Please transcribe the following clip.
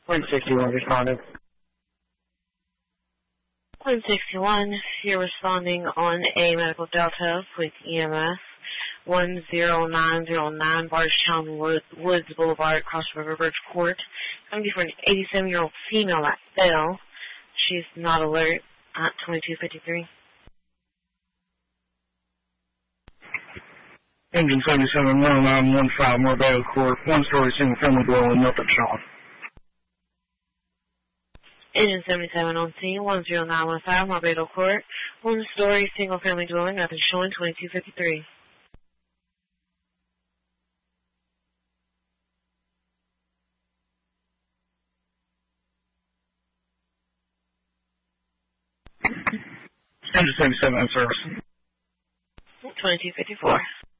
161 responded. 161, you're responding on a medical delta with EMS 10909 Barstown Woods Boulevard, Cross River Bridgeport. Going to be for an 87-year-old female at Bell. She's not alert at 2253. Engine 77 1915 Marbella Court, one-story single-family dwelling, nothing shown. Engine 77 on scene, 10915 Marbella Court, one-story single-family dwelling, nothing showing, 2253. Engine 77 in service. 2254.